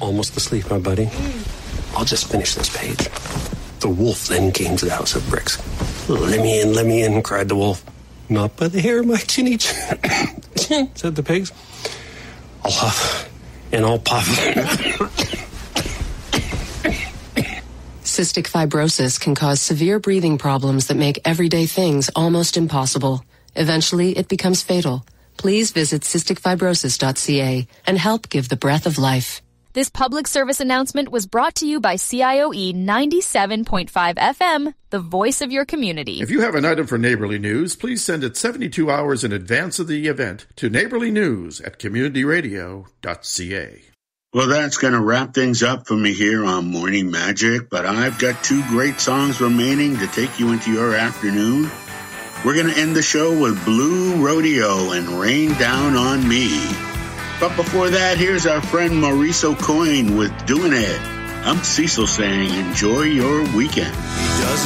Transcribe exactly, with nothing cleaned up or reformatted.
almost asleep, my buddy. I'll just finish this page. The wolf then came to the house of bricks. Let me in, let me in, cried the wolf. Not by the hair of my chinny chin, said the pigs. I'll huff and I'll puff. Cystic fibrosis can cause severe breathing problems that make everyday things almost impossible. Eventually, it becomes fatal. Please visit cystic fibrosis dot c a and help give the breath of life. This public service announcement was brought to you by C I O E ninety-seven point five F M, the voice of your community. If you have an item for Neighborly News, please send it seventy-two hours in advance of the event to neighborly news at community radio dot c a. Well, that's going to wrap things up for me here on Morning Magic, but I've got two great songs remaining to take you into your afternoon. We're going to end the show with Blue Rodeo and Rain Down on Me. But before that, here's our friend Maurice O'Coin with Doing It. I'm Cecil saying enjoy your weekend. He does